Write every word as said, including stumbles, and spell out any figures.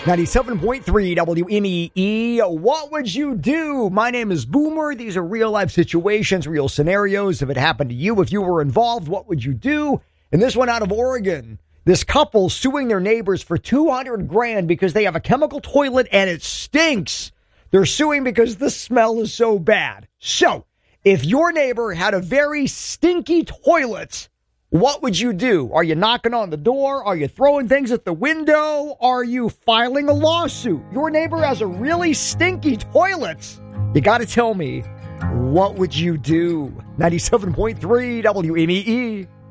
ninety-seven point three W M E E. What would you do? My name is Boomer. These are real life situations, real scenarios. If it happened to you, if you were involved, what would you do? And this one out of Oregon. This couple suing their neighbors for two hundred grand because they have a chemical toilet and it stinks. They're suing because the smell is so bad. So, if your neighbor had a very stinky toilet, what would you do? Are you knocking on the door? Are you throwing things at the window? Are you filing a lawsuit? Your neighbor has a really stinky toilet. You got to tell me, what would you do? ninety-seven point three W M E E.